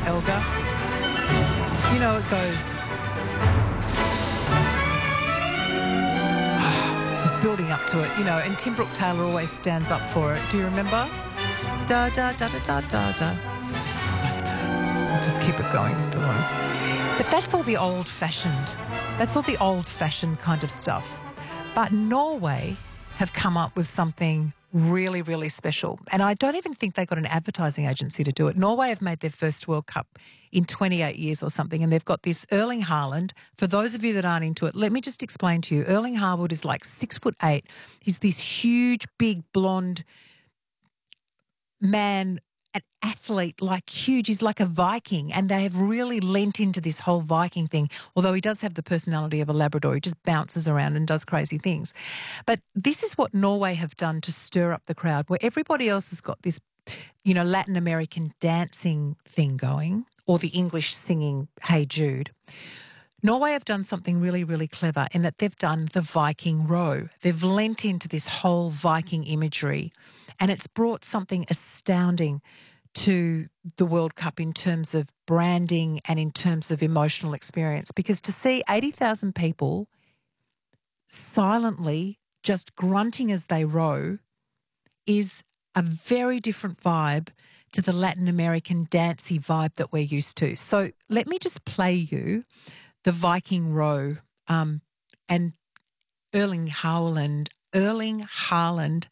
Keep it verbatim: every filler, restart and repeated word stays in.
Elgar. You know, it goes... It's building up to it, you know, and Tim Brooke Taylor always stands up for it. Do you remember? Da, da, da, da, da, da, da. Let's, I'll just keep it going. Don't worry. But that's all the old-fashioned. That's all the old-fashioned kind of stuff. But Norway have come up with something really, really special. And I don't even think they got an advertising agency to do it. Norway have made their first World Cup in twenty-eight years or something, and they've got this Erling Haaland. For those of you that aren't into it, let me just explain to you. Erling Haaland is like six foot eight. He's this huge, big, blonde man, an athlete, like huge. He's like a Viking, and they have really lent into this whole Viking thing, although he does have the personality of a Labrador. He just bounces around and does crazy things. But this is what Norway have done to stir up the crowd, where everybody else has got this, you know, Latin American dancing thing going, or the English singing Hey Jude. Norway have done something really, really clever in that they've done the Viking row. They've lent into this whole Viking imagery, and it's brought something astounding to the World Cup in terms of branding and in terms of emotional experience. Because to see eighty thousand people silently just grunting as they row is a very different vibe to the Latin American dancey vibe that we're used to. So let me just play you the Viking row um, and Erling Haaland, Erling Haaland